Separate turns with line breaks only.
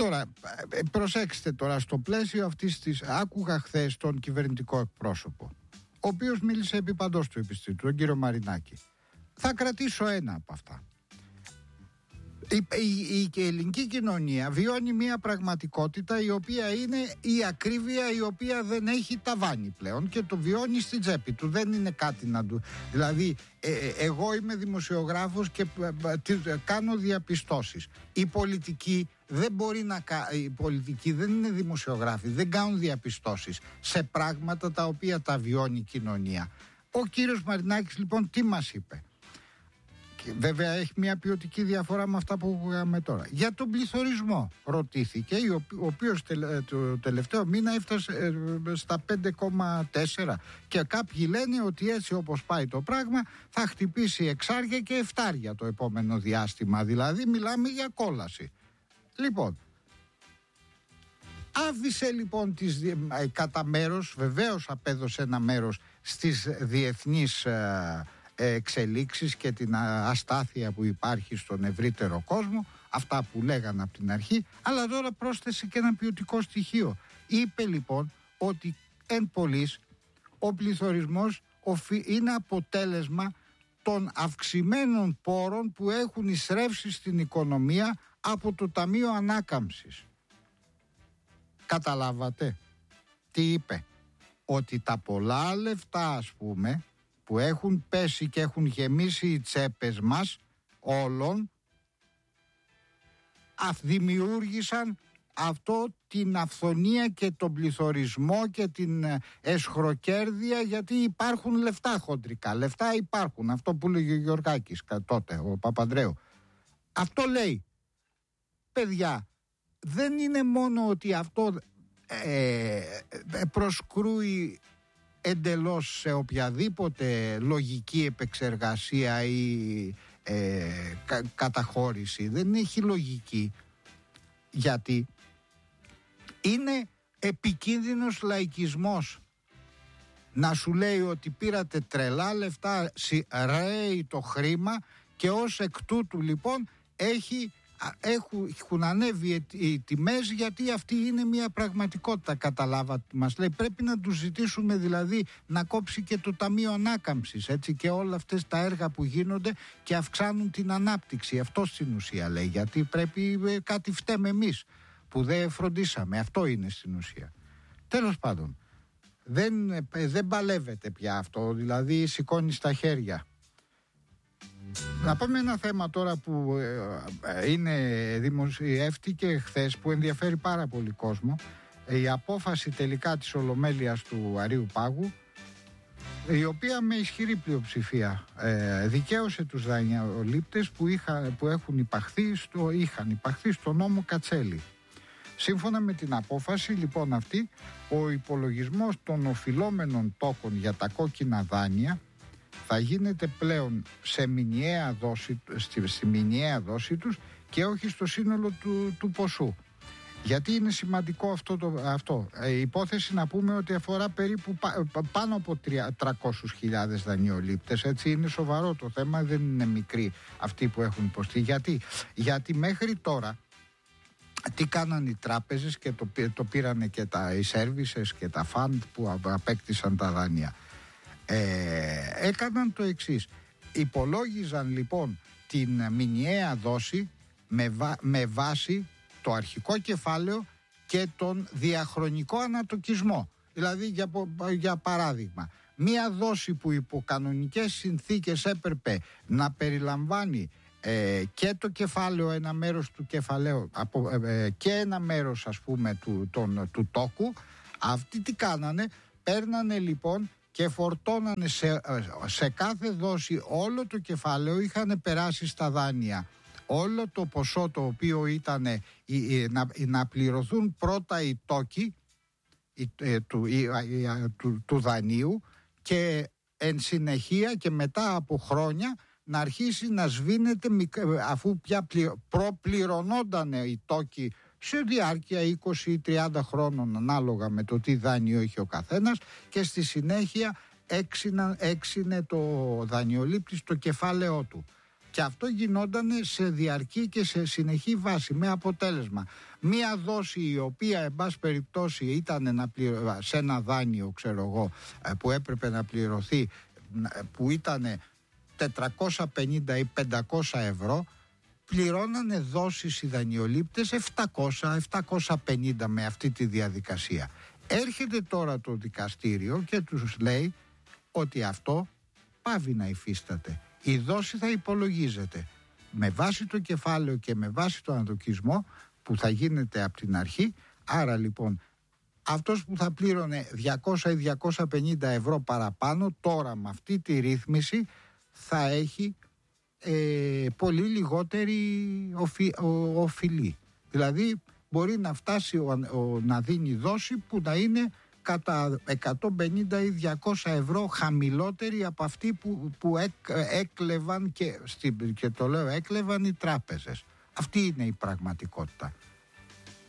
Τώρα, προσέξτε τώρα, στο πλαίσιο αυτής της, άκουγα χθες τον κυβερνητικό εκπρόσωπο, ο οποίος μίλησε επί παντός του επιστήτου, τον κύριο Μαρινάκη. Θα κρατήσω ένα από αυτά. Η ελληνική κοινωνία βιώνει μια πραγματικότητα η οποία είναι η ακρίβεια, η οποία δεν έχει ταβάνι πλέον και το βιώνει στην τσέπη του, δεν είναι κάτι να του... Δηλαδή εγώ είμαι δημοσιογράφος και κάνω διαπιστώσεις. Οι πολιτικοί δεν μπορεί να οι πολιτικοί δεν είναι δημοσιογράφοι, δεν κάνουν διαπιστώσεις σε πράγματα τα οποία τα βιώνει η κοινωνία. Ο κύριος Μαρινάκης λοιπόν τι μας είπε? Και βέβαια έχει μια ποιοτική διαφορά με αυτά που είχαμε τώρα. Για τον πληθωρισμό ρωτήθηκε, ο οποίος το τελευταίο μήνα έφτασε στα 5,4 και κάποιοι λένε ότι έτσι όπως πάει το πράγμα θα χτυπήσει εξάρια και εφτάρια το επόμενο διάστημα, δηλαδή μιλάμε για κόλαση. Λοιπόν, άφησε λοιπόν κατά μέρος, βεβαίως απέδωσε ένα μέρος στις διεθνείς εξελίξεις και την αστάθεια που υπάρχει στον ευρύτερο κόσμο, αυτά που λέγανε από την αρχή, αλλά τώρα πρόσθεσε και ένα ποιοτικό στοιχείο. Είπε λοιπόν ότι εν πολλοίς ο πληθωρισμός είναι αποτέλεσμα των αυξημένων πόρων που έχουν εισρεύσει στην οικονομία από το Ταμείο Ανάκαμψης. Καταλάβατε τι είπε? Ότι τα πολλά λεφτά, ας πούμε, που έχουν πέσει και έχουν γεμίσει οι τσέπες μας όλων, δημιούργησαν αυτό την αυθονία και τον πληθωρισμό και την εσχροκέρδεια, γιατί υπάρχουν λεφτά χοντρικά. Λεφτά υπάρχουν, αυτό που λέγει ο Γεωργάκης τότε, ο Παπανδρέου. Αυτό λέει. Παιδιά, δεν είναι μόνο ότι αυτό προσκρούει εντελώς σε οποιαδήποτε λογική επεξεργασία ή καταχώρηση. Δεν έχει λογική, γιατί είναι επικίνδυνος λαϊκισμός να σου λέει ότι πήρατε τρελά λεφτά, ρέει το χρήμα και ως εκ τούτου λοιπόν έχουν ανέβει οι τιμές, γιατί αυτή είναι μια πραγματικότητα. Καταλάβατε, μας λέει, πρέπει να τους ζητήσουμε δηλαδή να κόψει και το Ταμείο Ανάκαμψης, έτσι, και όλα αυτές τα έργα που γίνονται και αυξάνουν την ανάπτυξη. Αυτό στην ουσία λέει, γιατί πρέπει κάτι φταίμε εμείς που δεν φροντίσαμε. Αυτό είναι στην ουσία. Τέλος πάντων, δεν παλεύεται πια αυτό, δηλαδή σηκώνει στα χέρια. Να πάμε ένα θέμα τώρα που δημοσιεύτηκε χθες, που ενδιαφέρει πάρα πολύ κόσμο. Η απόφαση τελικά της Ολομέλειας του Αρείου Πάγου, η οποία με ισχυρή πλειοψηφία δικαίωσε τους δανειολήπτες που είχαν υπαχθεί στο νόμο Κατσέλη. Σύμφωνα με την απόφαση λοιπόν αυτή, ο υπολογισμός των οφειλόμενων τόκων για τα κόκκινα δάνεια θα γίνεται πλέον στη μηνιαία δόση τους και όχι στο σύνολο του ποσού. Γιατί είναι σημαντικό αυτό? Η υπόθεση, να πούμε, ότι αφορά περίπου πάνω από 300.000 δανειολήπτες. Έτσι, είναι σοβαρό το θέμα, δεν είναι μικροί αυτοί που έχουν υποστεί. Γιατί μέχρι τώρα τι κάναν οι τράπεζες και το πήρανε και οι services και τα fund που απέκτησαν τα δάνεια. Έκαναν το εξής. Υπολόγιζαν λοιπόν την μηνιαία δόση με βάση το αρχικό κεφάλαιο και τον διαχρονικό ανατοκισμό. Δηλαδή για παράδειγμα, μία δόση που υπό κανονικές συνθήκες έπρεπε να περιλαμβάνει και το κεφάλαιο, ένα μέρος του κεφαλαίου και ένα μέρος, ας πούμε, του τόκου, αυτοί τι κάνανε? Παίρνανε λοιπόν και φορτώνανε σε κάθε δόση όλο το κεφάλαιο, είχαν περάσει στα δάνεια όλο το ποσό το οποίο ήταν να πληρωθούν πρώτα οι τόκοι του δανείου και εν συνεχεία και μετά από χρόνια να αρχίσει να σβήνεται, αφού πια προπληρωνόταν οι τόκοι σε διάρκεια 20 ή 30 χρόνων ανάλογα με το τι δάνειο είχε ο καθένας, και στη συνέχεια έξινε το δανειολήπτης το κεφάλαιό του. Και αυτό γινόταν σε διαρκή και σε συνεχή βάση, με αποτέλεσμα μία δόση η οποία εν πάση περιπτώσει ήταν σε ένα δάνειο, ξέρω εγώ, που έπρεπε να πληρωθεί, που ήταν 450 ή 500 ευρώ, πληρώνανε δόσεις οι δανειολήπτες 700-750 με αυτή τη διαδικασία. Έρχεται τώρα το δικαστήριο και τους λέει ότι αυτό πάβει να υφίσταται. Η δόση θα υπολογίζεται με βάση το κεφάλαιο και με βάση το αναδοκισμό που θα γίνεται από την αρχή. Άρα λοιπόν αυτός που θα πλήρωνε 200 ή 250 ευρώ παραπάνω, τώρα με αυτή τη ρύθμιση θα έχει πολύ λιγότερη οφειλή. Δηλαδή μπορεί να φτάσει να δίνει δόση που να είναι κατά 150 ή 200 ευρώ χαμηλότερη από αυτή που έκλεβαν και το λέω έκλεβαν οι τράπεζες. Αυτή είναι η πραγματικότητα.